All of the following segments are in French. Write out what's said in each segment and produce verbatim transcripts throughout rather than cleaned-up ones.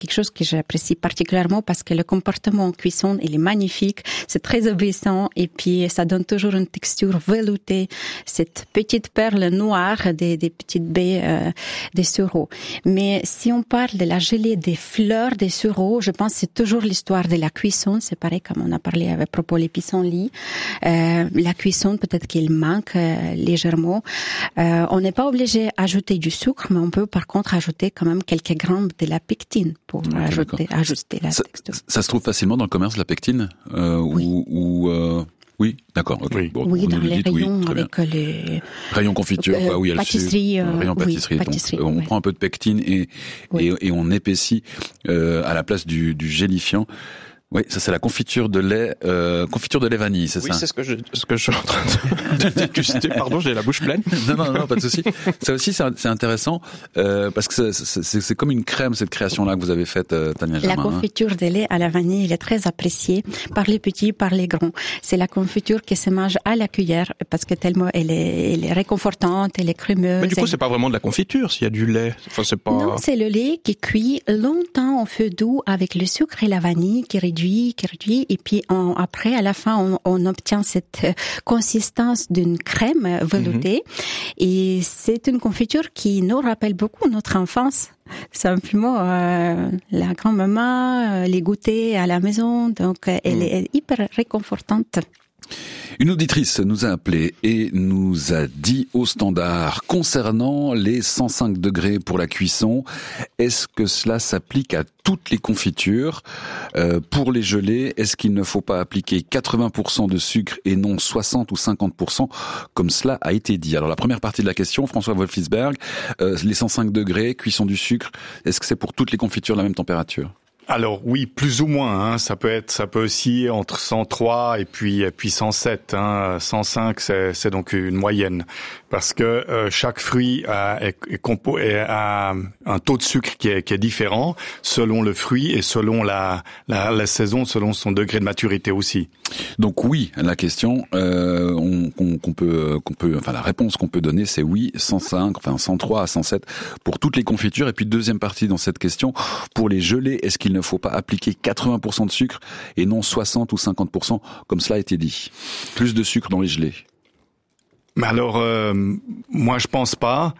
quelque chose que j'apprécie particulièrement parce que le comportement en cuisson, il est magnifique, c'est très obéissant et puis ça donne toujours une texture veloutée, cette petite perle noire des, des petites baies euh, des sureaux. Mais si on parle de la gelée des fleurs des sureaux, je pense que c'est toujours l'histoire de la cuisson. C'est pareil comme on a parlé à propos des pissenlits. Euh, la cuisson, peut-être qu'il manque euh, légèrement. Euh, on n'est pas obligé d'ajouter du sucre, mais on peut par contre ajouter quand même quelques grammes de la pectine pour okay, ajouter, ajuster la ça, texture. Ça se trouve facilement dans le commerce, la pectine euh, oui. ou, ou euh... Oui, d'accord. Okay. Oui, bon, oui dans les dites, rayons oui, avec les rayons confiture, euh, bah oui, il y a pâtisserie, le sucre, euh, rayon pâtisserie. Oui, pâtisserie Donc, ouais. on prend un peu de pectine et oui. et, et on épaissit euh, à la place du, du gélifiant. Oui, ça c'est la confiture de lait, euh, confiture de lait vanille, c'est oui, ça? Oui, c'est ce que je, ce que je suis en train de, de déguster. Pardon, j'ai la bouche pleine. non, non, non, pas de souci. Ça aussi, c'est, c'est intéressant euh, parce que c'est, c'est, c'est comme une crème cette création-là que vous avez faite, euh, Tania Germain. La confiture hein. de lait à la vanille, elle est très appréciée par les petits, par les grands. C'est la confiture qui se mange à la cuillère parce que tellement elle est, elle est réconfortante, elle est crémeuse. Mais du coup, elle... c'est pas vraiment de la confiture s'il y a du lait. Enfin, c'est pas. Non, c'est le lait qui cuit longtemps au feu doux avec le sucre et la vanille qui réduit qui réduit et puis on, après à la fin on, on obtient cette consistance d'une crème veloutée mm-hmm. et c'est une confiture qui nous rappelle beaucoup notre enfance. Simplement euh, la grand-maman, euh, les goûters à la maison, donc euh, elle mm. est hyper réconfortante. Une auditrice nous a appelé et nous a dit au standard concernant les cent cinq degrés pour la cuisson, est-ce que cela s'applique à toutes les confitures euh, pour les gelées, est-ce qu'il ne faut pas appliquer quatre-vingts pour cent de sucre et non soixante ou cinquante pour cent comme cela a été dit? Alors la première partie de la question, François Wolfisberg, euh, les cent cinq degrés, cuisson du sucre, est-ce que c'est pour toutes les confitures la même température? Alors oui, plus ou moins. Hein, ça peut être, ça peut osciller entre cent trois et puis et puis cent sept. Hein, cent cinq, c'est, c'est donc une moyenne parce que euh, chaque fruit a, est, est compo, est, a un taux de sucre qui est, qui est différent selon le fruit et selon la, la la saison, selon son degré de maturité aussi. Donc oui, la question euh, on, qu'on, qu'on peut qu'on peut, enfin la réponse qu'on peut donner, c'est oui, cent cinq, enfin cent trois à cent sept pour toutes les confitures. Et puis deuxième partie dans cette question, pour les gelées, est-ce qu'il ne faut pas appliquer quatre-vingts pour cent de sucre et non soixante ou cinquante pour cent comme cela a été dit? Plus de sucre dans les gelées. Mais alors, euh, moi je pense pas.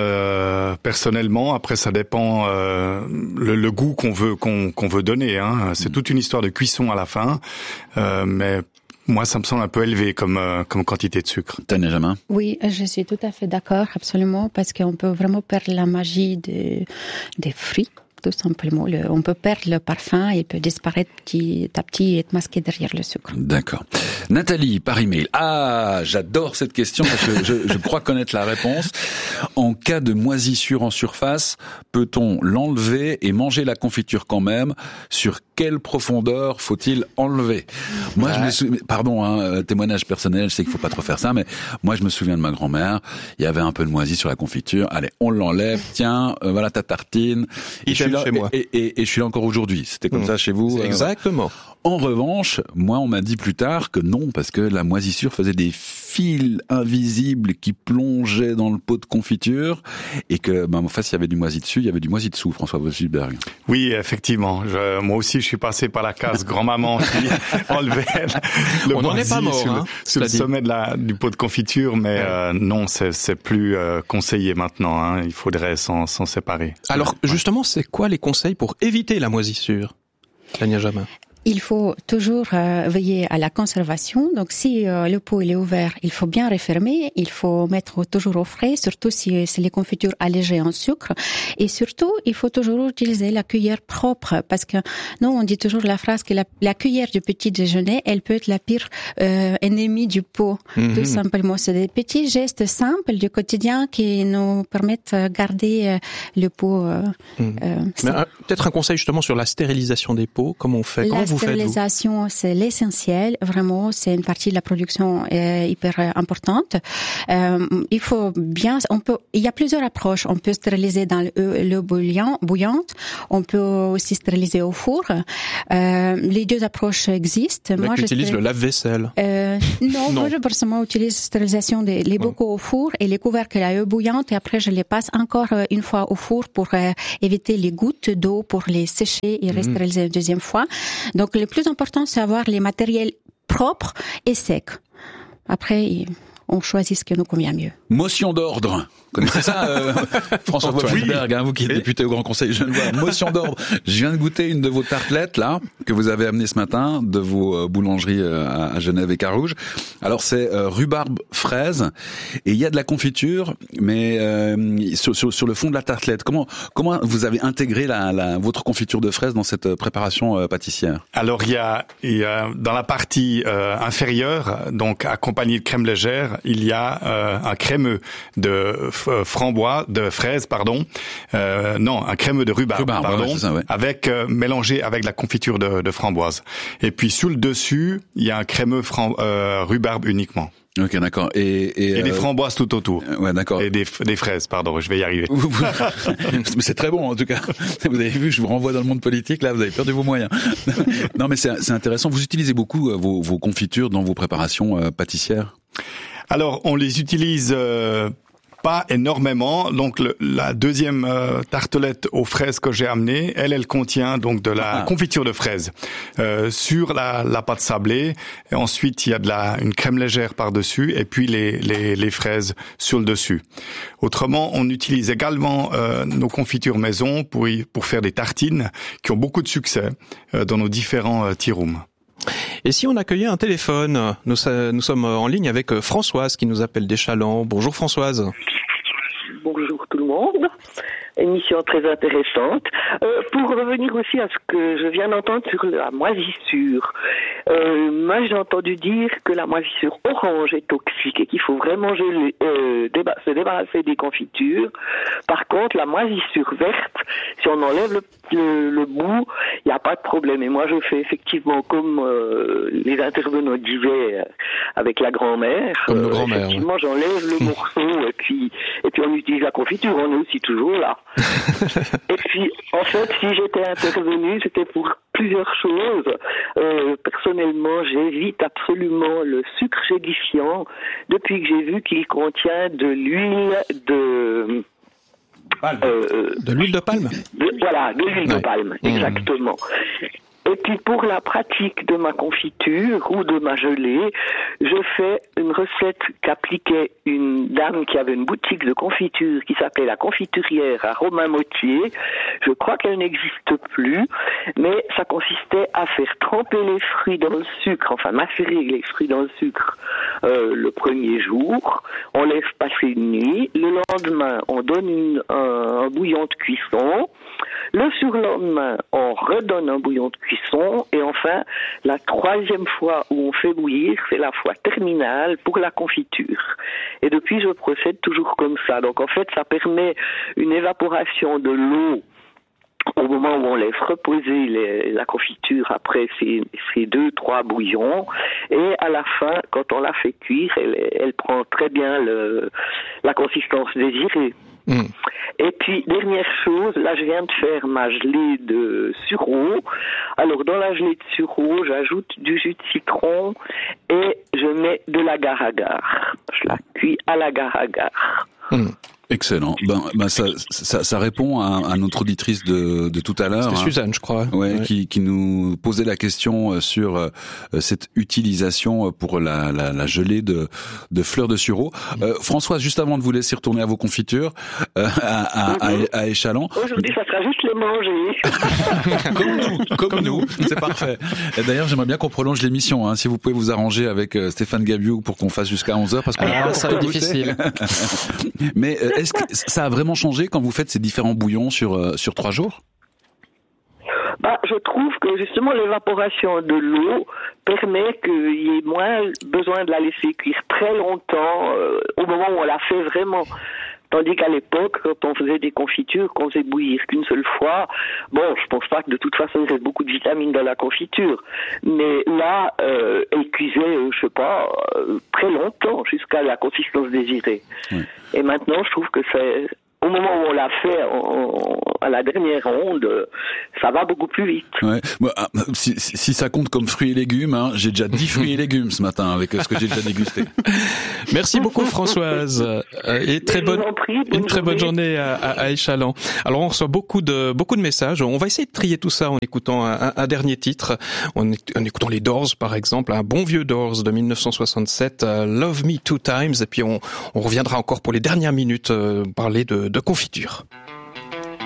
Euh, personnellement, après ça dépend euh, le, le goût qu'on veut qu'on, qu'on veut donner. Hein. C'est mmh. toute une histoire de cuisson à la fin, euh, mais moi ça me semble un peu élevé comme euh, comme quantité de sucre. Tania Germain. Oui, je suis tout à fait d'accord, absolument, parce qu'on peut vraiment perdre la magie de, des fruits. Tout simplement, le, on peut perdre le parfum et il peut disparaître petit à petit et être masqué derrière le sucre. D'accord. Nathalie, par email. Ah, j'adore cette question parce que je, je crois connaître la réponse. En cas de moisissure en surface, peut-on l'enlever et manger la confiture quand même? Sur quelle profondeur faut-il enlever? Moi, ouais. je me souviens, pardon, hein, témoignage personnel, je sais qu'il faut pas trop faire ça, mais moi, je me souviens de ma grand-mère. Il y avait un peu de moisi sur la confiture. Allez, on l'enlève. Tiens, euh, voilà ta tartine. Et je suis là, chez moi. Et, et, et je suis là encore aujourd'hui. C'était comme mmh. ça chez vous. C'est exactement. En revanche, moi, on m'a dit plus tard que non, parce que la moisissure faisait des fils invisibles qui plongeaient dans le pot de confiture et que, ben, en fait, s'il y avait du moisi dessus, il y avait du moisi dessous, François Wolfisberg. Oui, effectivement. Je, moi aussi, je suis passé par la case grand-maman qui enlevait le on n'en est pas mort, sur, hein, le, sur le sommet de la, du pot de confiture, mais ouais. euh, non, c'est, c'est plus euh, conseillé maintenant. Hein. Il faudrait s'en, s'en séparer. Alors, ouais. justement, c'est quoi les conseils pour éviter la moisissure, Tania Germain? Il faut toujours euh, veiller à la conservation. Donc, si euh, le pot il est ouvert, il faut bien refermer. Il faut mettre toujours au frais, surtout si c'est les confitures allégées en sucre. Et surtout, il faut toujours utiliser la cuillère propre, parce que nous, on dit toujours la phrase que la, la cuillère du petit déjeuner, elle peut être la pire euh, ennemie du pot. Mm-hmm. Tout simplement, c'est des petits gestes simples du quotidien qui nous permettent de garder euh, le pot. Euh, mm. euh, Mais, euh, peut-être un conseil justement sur la stérilisation des pots, comment on fait? Comment vous faites, vous ? La stérilisation, c'est l'essentiel. Vraiment, c'est une partie de la production euh, hyper importante. Euh, il faut bien, on peut, il y a plusieurs approches. On peut stériliser dans l'eau bouillant, bouillante. On peut aussi stériliser au four. Euh, les deux approches existent. Moi, je utilise stér... le lave-vaisselle. Euh, non, non, moi, je personnellement utilise stérilisation des les bocaux ouais. au four et les couvercles à l'eau bouillante. Et après, je les passe encore une fois au four pour euh, éviter les gouttes d'eau, pour les sécher et restériliser mmh. une deuxième fois. Donc, le plus important, c'est avoir les matériels propres et secs. Après, on choisit ce qui nous convient mieux. Motion d'ordre. Vous connaissez ça, euh, François Wolfsberg, hein, vous qui êtes député au Grand Conseil Genevois. Motion d'ordre. Je viens de goûter une de vos tartelettes, là, que vous avez amenée ce matin, de vos euh, boulangeries euh, à Genève et Carouge. Alors, c'est euh, rhubarbe fraise, et il y a de la confiture, mais euh, sur, sur, sur le fond de la tartelette. Comment, comment vous avez intégré la, la, votre confiture de fraise dans cette préparation euh, pâtissière? Alors, il y a, il y a dans la partie euh, inférieure, donc accompagnée de crème légère, il y a euh, un crémeux de framboise, de fraises, pardon. Euh, non, un crémeux de rhubarbe, rhubarbe pardon, ouais, ça, ouais. avec euh, mélangé avec la confiture de, de framboise. Et puis sous le dessus, il y a un crémeux fram, euh, rhubarbe uniquement. Ok, d'accord. Et, et, et euh... des framboises tout autour. Ouais, d'accord. Et des, des fraises, pardon, je vais y arriver. Mais c'est très bon, en tout cas. Vous avez vu, je vous renvoie dans le monde politique, là, vous avez perdu vos moyens. Non, mais c'est, c'est intéressant. Vous utilisez beaucoup vos, vos confitures dans vos préparations euh, pâtissières? Alors, on les utilise euh, pas énormément. Donc, le, la deuxième euh, tartelette aux fraises que j'ai amenée, elle, elle contient donc de la ah. confiture de fraises euh, sur la, la pâte sablée. Et ensuite, il y a de la une crème légère par-dessus et puis les, les, les fraises sur le dessus. Autrement, on utilise également euh, nos confitures maison pour, y, pour faire des tartines qui ont beaucoup de succès euh, dans nos différents euh, tea rooms. Et si on accueillait un téléphone, nous, nous sommes en ligne avec Françoise qui nous appelle d'Échallens. Bonjour Françoise. Bonjour tout le monde. Émission très intéressante. Euh, pour revenir aussi à ce que je viens d'entendre sur la moisissure, euh, moi j'ai entendu dire que la moisissure orange est toxique et qu'il faut vraiment geler, euh, déba- se débarrasser des confitures. Par contre, la moisissure verte, si on enlève le, le, le bout, il n'y a pas de problème. Et moi je fais effectivement comme euh, les intervenants disaient avec la grand-mère. Comme nos euh, grand-mères. Effectivement, ouais. J'enlève le morceau et puis et puis on utilise la confiture. On est aussi toujours là. Et puis, en fait, si j'étais intervenue, c'était pour plusieurs choses. Euh, personnellement, j'évite absolument le sucre gélifiant depuis que j'ai vu qu'il contient de l'huile de... Euh, de l'huile de palme de, Voilà, de l'huile ouais. de palme, mmh. exactement. Et puis pour la pratique de ma confiture ou de ma gelée, je fais une recette qu'appliquait une dame qui avait une boutique de confiture qui s'appelait la Confiturière à Romain-Motier. Je crois qu'elle n'existe plus, mais ça consistait à faire tremper les fruits dans le sucre, enfin macérer les fruits dans le sucre euh, le premier jour. On laisse passer une nuit. Le lendemain, on donne une, un, un bouillon de cuisson. Le surlendemain, on redonne un bouillon de cuisson et enfin, la troisième fois où on fait bouillir, c'est la fois terminale pour la confiture. Et depuis, je procède toujours comme ça. Donc en fait, ça permet une évaporation de l'eau au moment où on laisse reposer les, la confiture après ces, ces deux, trois bouillons. Et à la fin, quand on la fait cuire, elle, elle prend très bien le, la consistance désirée. Mmh. Et puis, dernière chose, là je viens de faire ma gelée de sureau. Alors dans la gelée de sureau, j'ajoute du jus de citron et je mets de l'agar-agar. Je la cuis à l'agar-agar. Mmh. Excellent. Ben, ben ça, ça, ça répond à, à notre auditrice de, de tout à l'heure. C'était hein, Suzanne, je crois. Ouais, ouais. Qui, qui nous posait la question sur euh, cette utilisation pour la, la, la gelée de, de fleurs de sureau. Euh, Françoise, juste avant de vous laisser retourner à vos confitures, euh, à, à, mm-hmm. à, à Échallens. Aujourd'hui, ça sera juste les manger. Comme nous, comme, comme nous. C'est parfait. Et d'ailleurs, j'aimerais bien qu'on prolonge l'émission. Hein, si vous pouvez vous arranger avec euh, Stéphane Gabiou pour qu'on fasse jusqu'à onze heures, parce qu'on ah, ça va être difficile. Mais euh, est-ce que ça a vraiment changé quand vous faites ces différents bouillons sur euh, sur trois jours? Bah, je trouve que justement l'évaporation de l'eau permet qu'il y ait moins besoin de la laisser cuire très longtemps euh, au moment où on la fait vraiment. Tandis qu'à l'époque, quand on faisait des confitures, qu'on faisait bouillir qu'une seule fois, bon, je pense pas que de toute façon il y avait beaucoup de vitamines dans la confiture. Mais là, euh, elle cuisait, euh, je sais pas, euh, très longtemps, jusqu'à la consistance désirée. Oui. Et maintenant, je trouve que c'est... Au moment où on l'a fait en, à la dernière ronde, ça va beaucoup plus vite. Ouais. Bah, si, si ça compte comme fruits et légumes, hein, j'ai déjà dix fruits et légumes ce matin avec ce que j'ai déjà dégusté. Merci beaucoup Françoise et très bonne, prie, bonne une très journée. bonne journée à, à, à Échalant. Alors on reçoit beaucoup de beaucoup de messages. On va essayer de trier tout ça en écoutant un, un dernier titre, en, en écoutant les Doors par exemple, un bon vieux Doors de dix-neuf cent soixante-sept, uh, Love Me Two Times. Et puis on, on reviendra encore pour les dernières minutes euh, parler de de confiture.